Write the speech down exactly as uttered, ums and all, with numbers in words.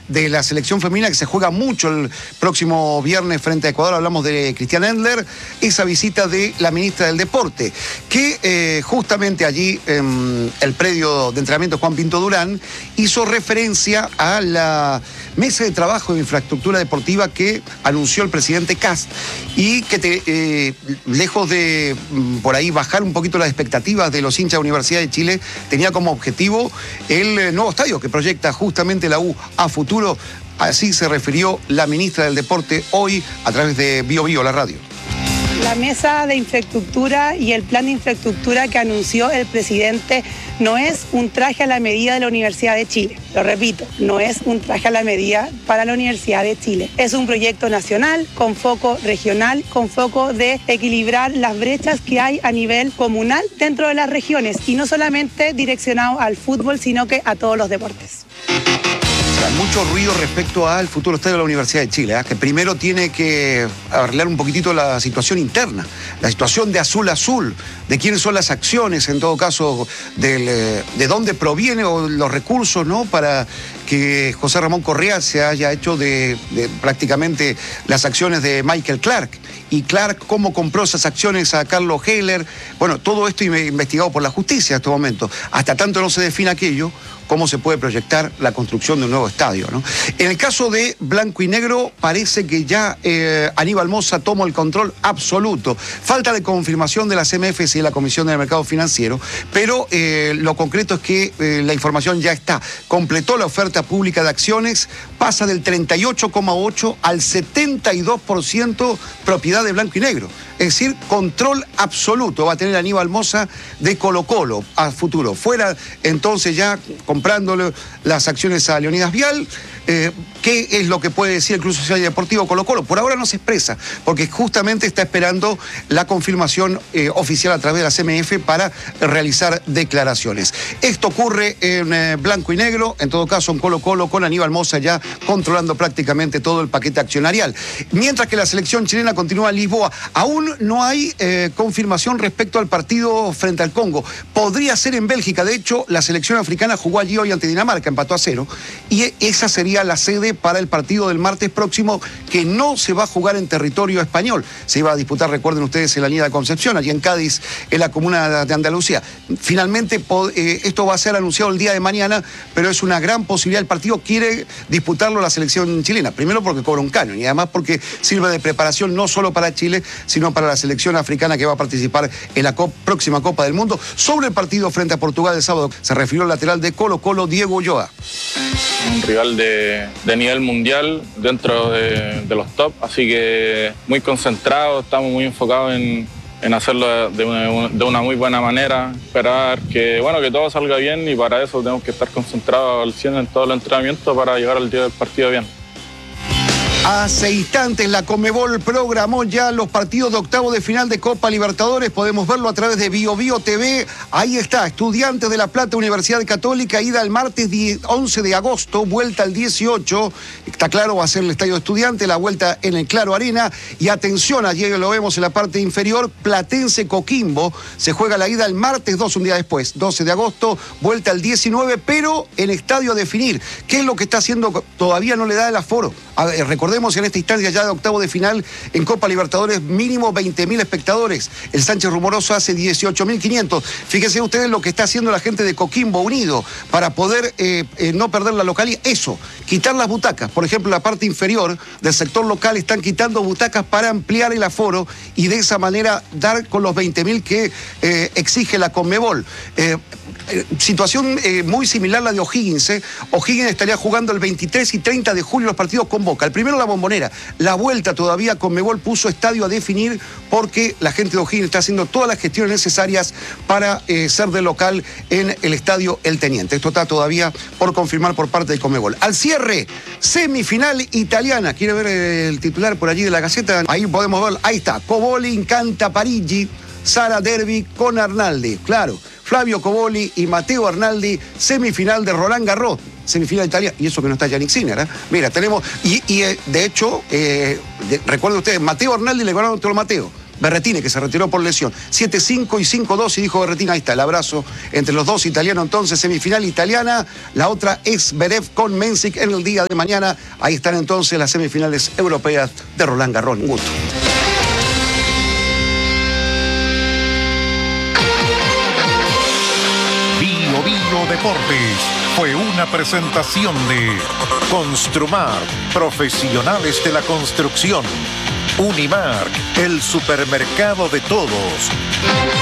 de la selección femenina que se juega mucho el próximo viernes frente a Ecuador. Hablamos de Cristian Endler, esa visita de la ministra del Deporte, que eh, justamente allí en el predio de entrenamiento Juan Pinto Durán hizo referencia a la mesa de trabajo de infraestructura deportiva que anunció el presidente Kast y que te, eh, lejos de por ahí bajar un poquito las expectativas de los hinchas de Universidad de Chile, tenía como objetivo el nuevo estadio que proyecta justamente la U a futuro. Así se refirió la ministra del Deporte hoy a través de Bio Bio, la radio. La mesa de infraestructura y el plan de infraestructura que anunció el presidente no es un traje a la medida de la Universidad de Chile. Lo repito, no es un traje a la medida para la Universidad de Chile. Es un proyecto nacional con foco regional, con foco de equilibrar las brechas que hay a nivel comunal dentro de las regiones y no solamente direccionado al fútbol, sino que a todos los deportes. Mucho ruido respecto al futuro estadio de la Universidad de Chile, ¿eh? que primero tiene que arreglar un poquitito la situación interna, la situación de azul azul, de quiénes son las acciones, en todo caso, del, de dónde provienen los recursos, ¿no? Para que José Ramón Correa se haya hecho de, de prácticamente las acciones de Michael Clark. Y Clark, cómo compró esas acciones a Carlos Heller. Bueno, todo esto investigado por la justicia en este momento. Hasta tanto no se define aquello, cómo se puede proyectar la construcción de un nuevo estadio, ¿no? En el caso de Blanco y Negro, parece que ya eh, Aníbal Mosa tomó el control absoluto. Falta de confirmación de la C M F y de la Comisión del Mercado Financiero, pero eh, lo concreto es que eh, la información ya está. Completó la oferta pública de acciones, pasa del treinta y ocho coma ocho al setenta y dos por ciento propiedad de Blanco y Negro. Es decir, control absoluto va a tener Aníbal Mosa de Colo-Colo a futuro. Fuera entonces ya comprándole las acciones a Leonidas Vial. Eh, ¿Qué es lo que puede decir el Club Social y Deportivo Colo-Colo? Por ahora no se expresa, porque justamente está esperando la confirmación eh, oficial a través de la C M F para realizar declaraciones. Esto ocurre en eh, Blanco y Negro, en todo caso en Colo-Colo, con Aníbal Mosa ya controlando prácticamente todo el paquete accionarial. Mientras que la selección chilena continúa en Lisboa, aún no hay eh, confirmación respecto al partido frente al Congo. Podría ser en Bélgica, de hecho la selección africana jugó allí hoy ante Dinamarca, empató a cero, y esa sería la sede para el partido del martes próximo, que no se va a jugar en territorio español. Se iba a disputar, recuerden ustedes, en la Avenida Concepción, allí en Cádiz, en la comuna de Andalucía. Finalmente, eh, esto va a ser anunciado el día de mañana, pero es una gran posibilidad. El partido quiere disputarlo la selección chilena, primero porque cobra un canon y además porque sirve de preparación no solo para Chile, sino para la selección africana que va a participar en la Cop- próxima Copa del Mundo. Sobre el partido frente a Portugal el sábado, se refirió el lateral de Colo-Colo, Diego Ulloa. Un rival de, de nivel mundial dentro de, de los top, así que muy concentrados, estamos muy enfocados en, en hacerlo de una, de una muy buena manera, esperar que, bueno, que todo salga bien y para eso tenemos que estar concentrados al cien en todo el entrenamiento para llegar al día del partido bien. Hace instantes la Conmebol programó ya los partidos de octavo de final de Copa Libertadores. Podemos verlo a través de Bio Bio T V. Ahí está, Estudiantes de La Plata, Universidad Católica, ida el martes once de agosto, vuelta el dieciocho. Está claro, va a ser el Estadio de Estudiantes, la vuelta en el Claro Arena. Y atención, allí lo vemos en la parte inferior, Platense Coquimbo. Se juega la ida el martes dos, un día después, doce de agosto, vuelta el diecinueve, pero en estadio a definir. ¿Qué es lo que está haciendo? Todavía no le da el aforo. A ver, recordemos en esta instancia ya de octavo de final en Copa Libertadores, mínimo veinte mil espectadores. El Sánchez Rumoroso hace dieciocho mil quinientos. Fíjense ustedes lo que está haciendo la gente de Coquimbo Unido para poder eh, eh, no perder la localidad. Eso, quitar las butacas. Por ejemplo, la parte inferior del sector local están quitando butacas para ampliar el aforo y de esa manera dar con los veinte mil que eh, exige la Conmebol. Eh, eh, situación eh, muy similar a la de O'Higgins. Eh. O'Higgins estaría jugando el veintitrés y treinta de julio los partidos con Boca. El primero la Bombonera. La vuelta todavía Conmebol puso estadio a definir porque la gente de O'Higgins está haciendo todas las gestiones necesarias para eh, ser de local en el estadio El Teniente. Esto está todavía por confirmar por parte de Conmebol. Al cierre, semifinal italiana. ¿Quiere ver el titular por allí de la Gaceta? Ahí podemos ver, ahí está. Coboli encanta Parigi, Sara Derby con Arnaldi. Claro, Flavio Coboli y Matteo Arnaldi, semifinal de Roland Garros. Semifinal italiana, y eso que no está Yannick Sinner, ¿eh? Mira, tenemos, y, y de hecho, eh, de, recuerden ustedes, Matteo Arnaldi le ganaron a otro Mateo, Berrettini, que se retiró por lesión. siete cinco y cinco dos, y dijo Berrettini, ahí está el abrazo entre los dos italianos. Entonces, semifinal italiana, la otra es Zverev con Mensik en el día de mañana. Ahí están entonces las semifinales europeas de Roland Garros. Un gusto. Bio Bio Deportes fue una presentación de Construmar, profesionales de la construcción. Unimark, el supermercado de todos.